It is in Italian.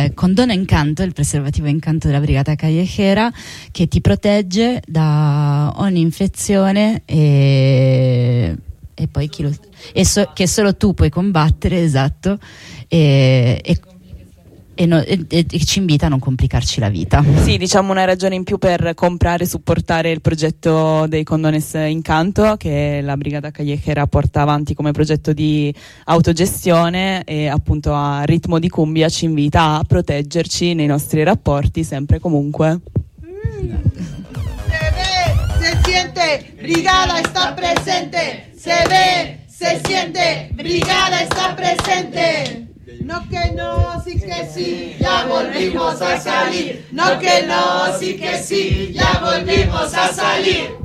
Condono Encanto, il preservativo Encanto della Brigata Callejera, che ti protegge da ogni infezione e poi che solo tu puoi combattere, esatto, e ci invita a non complicarci la vita. Sì, diciamo una ragione in più per comprare e supportare il progetto dei Condones Incanto, che la Brigata Callejera porta avanti come progetto di autogestione, e appunto a Ritmo di Cumbia ci invita a proteggerci nei nostri rapporti sempre e comunque. Se ve, se siente, Brigada está presente. Se ve, se siente, Brigada está presente. No que no, sí que sí, ya volvimos a salir. No que no, sí que sí, ya volvimos a salir.